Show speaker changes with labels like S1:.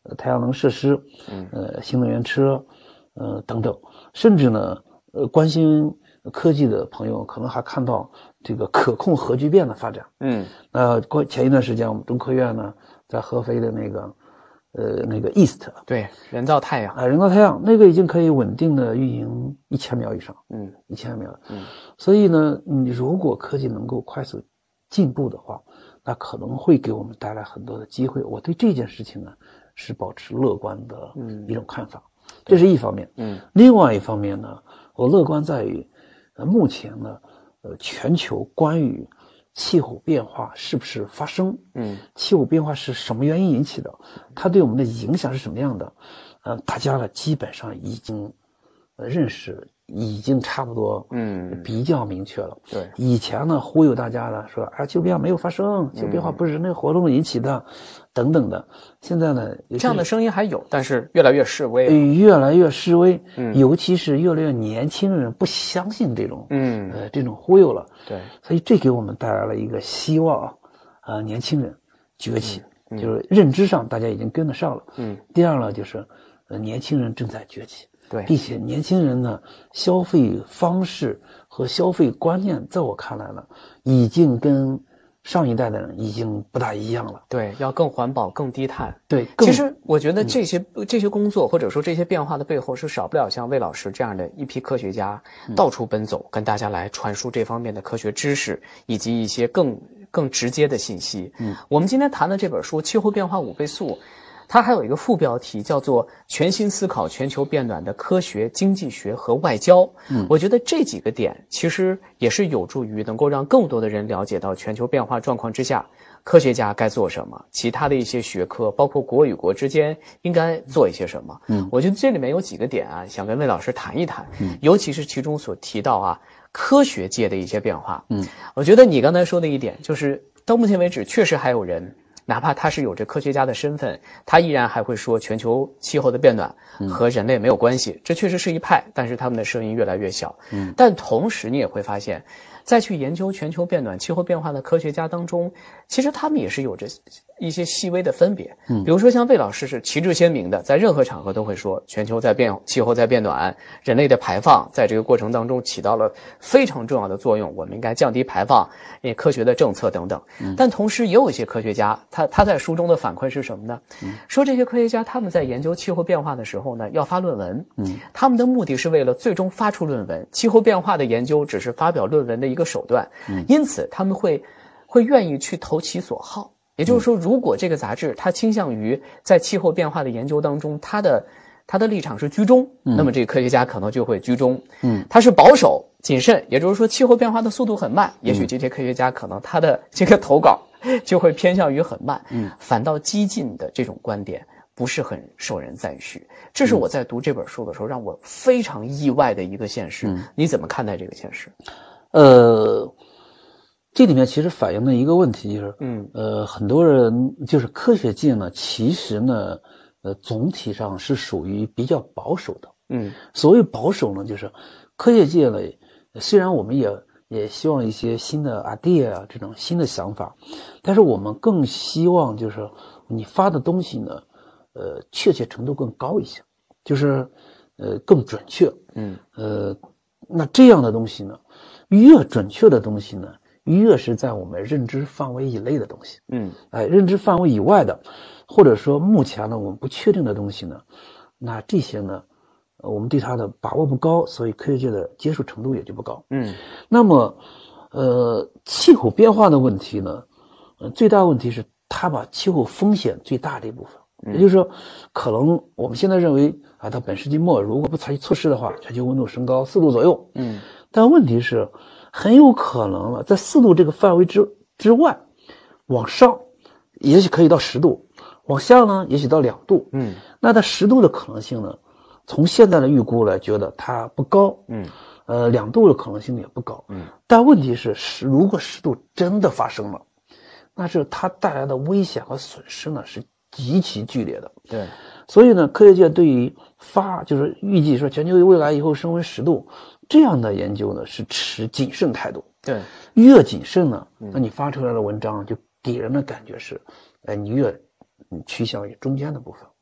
S1: 太阳能设施，新能源车，等等，甚至呢，关心科技的朋友可能还看到这个可控核聚变的发展。前一段时间我们中科院呢在合肥的那个 East
S2: 对人造太阳
S1: 人造太阳那个已经可以稳定的运营1000秒以上，1000秒。所以呢，你如果科技能够快速进步的话，那可能会给我们带来很多的机会。我对这件事情呢是保持乐观的一种看法，这是一方面。另外一方面呢，我乐观在于目前呢全球关于气候变化是不是发生，气候变化是什么原因引起的，它对我们的影响是什么样的，大家呢基本上已经认识已经差不多比较明确了。
S2: 对，
S1: 以前呢忽悠大家的说气候变化没有发生，气候变化不是人类活动引起的，等等的。现在呢
S2: 这样的声音还有，但是越来越示威，
S1: 尤其是越来越年轻人不相信这种这种忽悠了。
S2: 对，
S1: 所以这给我们带来了一个希望年轻人崛起，就是认知上大家已经跟得上了。第二呢就是年轻人正在崛起。
S2: 对，
S1: 并且年轻人呢，消费方式和消费观念，在我看来呢，已经跟上一代的人已经不大一样了。
S2: 对，要更环保、更低碳。
S1: 对，
S2: 其实我觉得这些工作或者说这些变化的背后，是少不了像魏老师这样的一批科学家到处奔走，跟大家来传输这方面的科学知识以及一些更直接的信息。我们今天谈的这本书《气候变化5倍速》。它还有一个副标题叫做全新思考全球变暖的科学、经济学和外交。我觉得这几个点其实也是有助于能够让更多的人了解到全球变化状况之下科学家该做什么，其他的一些学科包括国与国之间应该做一些什么。我觉得这里面有几个点想跟魏老师谈一谈，尤其是其中所提到科学界的一些变化。我觉得你刚才说的一点就是到目前为止确实还有人哪怕他是有着科学家的身份，他依然还会说全球气候的变暖和人类没有关系，这确实是一派，但是他们的声音越来越小。但同时你也会发现，在去研究全球变暖、气候变化的科学家当中，其实他们也是有着一些细微的分别。比如说像魏老师是旗帜鲜明的，在任何场合都会说全球在变，气候在变暖，人类的排放在这个过程当中起到了非常重要的作用，我们应该降低排放，科学的政策等等。但同时也有一些科学家，他在书中的反馈是什么呢？说这些科学家他们在研究气候变化的时候呢，要发论文。他们的目的是为了最终发出论文，气候变化的研究只是发表论文的一个手段。因此他们会愿意去投其所好。也就是说，如果这个杂志它倾向于在气候变化的研究当中，它的立场是居中，那么这个科学家可能就会居中。它是保守谨慎，也就是说气候变化的速度很慢，也许这些科学家可能他的这个投稿就会偏向于很慢。反倒激进的这种观点不是很受人赞许。这是我在读这本书的时候让我非常意外的一个现实。你怎么看待这个现实？
S1: 这里面其实反映的一个问题就是，很多人就是科学界呢，其实呢，总体上是属于比较保守的。所谓保守呢，就是科学界呢，虽然我们也希望一些新的 idea 这种新的想法，但是我们更希望就是你发的东西呢，确切程度更高一些，就是更准确。那这样的东西呢，越准确的东西呢，越是在我们认知范围以内的东西。认知范围以外的，或者说目前呢我们不确定的东西呢，那这些呢，我们对它的把握不高，所以科学界的接受程度也就不高。那么气候变化的问题呢，最大问题是它把气候风险最大的一部分，也就是说，可能我们现在认为到本世纪末如果不采取措施的话，全球温度升高4度左右。但问题是很有可能了，在4度这个范围之外，往上也许可以到10度，往下呢也许到2度。那它10度的可能性呢，从现在的预估来觉得它不高。2度的可能性也不高。但问题是如果10度真的发生了，那是它带来的危险和损失呢是极其剧烈的。
S2: 对，
S1: 所以呢，科学界对于就是预计说全球未来以后升温10度这样的研究呢，是持谨慎态度。
S2: 对，
S1: 越谨慎呢，那你发出来的文章就给人的感觉是，你越趋向于中间的部分。